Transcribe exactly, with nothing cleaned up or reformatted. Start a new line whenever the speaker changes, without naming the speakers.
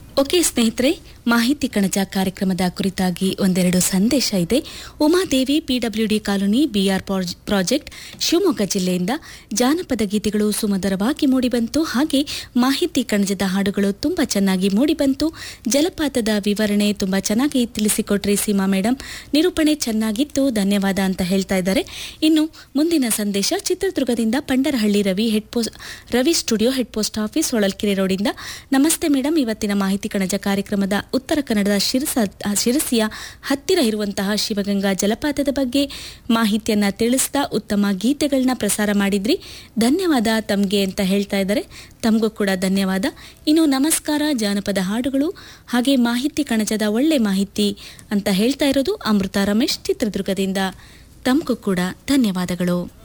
Okay ಸ್ನೇಹಿತರೆ, ಮಾಹಿತಿ ಕಣಜ ಕಾರ್ಯಕ್ರಮದ ಕುರಿತಾಗಿ ಒಂದೆರಡು ಸಂದೇಶ ಇದೆ. Umadevi, PWD colony, B R project, Shivamogga ಜಿಲ್ಲೆಯಿಂದ ಜಾನಪದ ಗೀತೆಗಳು ಸುಮಧುರವಾಗಿ ಮೂಡಿಬಂತು. ಹಾಗೆ ಮಾಹಿತಿ ಕಣಜದ ಹಾಡುಗಳು ತುಂಬಾ ಚೆನ್ನಾಗಿ ಮೂಡಿಬಂತು. ಜಲಪಾತದ ವಿವರಣೆ ತುಂಬಾ ಚೆನ್ನಾಗಿ ತಿಳಿಸಿಕೊಟ್ರಿ ಸೀಮಾ ಮೇಡಮ್, ನಿರೂಪಣೆ ಚೆನ್ನಾಗಿತ್ತು, ಧನ್ಯವಾದ ಅಂತ ಹೇಳ್ತಾ ಇದ್ದಾರೆ. ಇನ್ನು ಮುಂದಿನ ಸಂದೇಶ ಚಿತ್ರದುರ್ಗದಿಂದ Pandarahalli Ravi head post Ravi studio head post office Holalkere ರೋಡಿಂದ. ನಮಸ್ತೆ ಮೇಡಮ್, ಇವತ್ತಿನ ಮಾಹಿತಿ ಕಣಜ ಕಾರ್ಯಕ್ರಮದ ಉತ್ತರ ಕನ್ನಡದ ಶಿರಸ ಶಿರಸಿಯ ಹತ್ತಿರ ಇರುವಂತಹ ಶಿವಗಂಗಾ ಜಲಪಾತದ ಬಗ್ಗೆ ಮಾಹಿತಿಯನ್ನ ತಿಳಿಸ್ತಾ ಉತ್ತಮ ಗೀತೆಗಳನ್ನ ಪ್ರಸಾರ ಮಾಡಿದ್ರಿ, ಧನ್ಯವಾದ ತಮ್ಗೆ ಅಂತ ಹೇಳ್ತಾ ಇದ್ದಾರೆ. ತಮಗೂ ಕೂಡ ಧನ್ಯವಾದ. ಇನ್ನು ನಮಸ್ಕಾರ, ಜಾನಪದ ಹಾಡುಗಳು ಹಾಗೆ ಮಾಹಿತಿ ಕಣಜದ ಒಳ್ಳೆ ಮಾಹಿತಿ ಅಂತ ಹೇಳ್ತಾ ಇರೋದು ಅಮೃತ ರಮೇಶ್ ಚಿತ್ರದುರ್ಗದಿಂದ. ತಮಗೂ ಕೂಡ ಧನ್ಯವಾದಗಳು.